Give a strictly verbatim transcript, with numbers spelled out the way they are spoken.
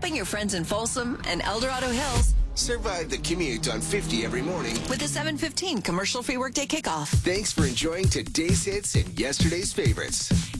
helping your friends in Folsom and El Dorado Hills Survive the commute on fifty every morning with the seven fifteen commercial-free workday kickoff. Thanks for enjoying today's hits and yesterday's favorites.